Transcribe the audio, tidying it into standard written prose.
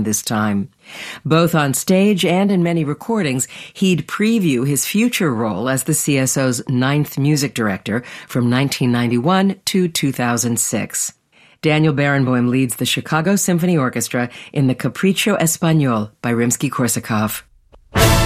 around this time. Both on stage and in many recordings, he'd preview his future role as the CSO's ninth music director from 1991 to 2006. Daniel Barenboim leads the Chicago Symphony Orchestra in the Capriccio Espagnol by Rimsky-Korsakov.